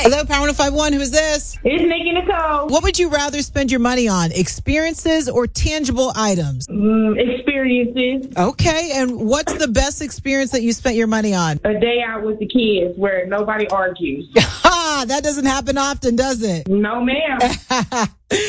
Hello, Power 105.1. Who is this? It's Nikki Nicole. What would you rather spend your money on, experiences or tangible items? Experiences. Okay, and what's the best experience that you spent your money on? A day out with the kids where nobody argues. That doesn't happen often, does it? No, ma'am.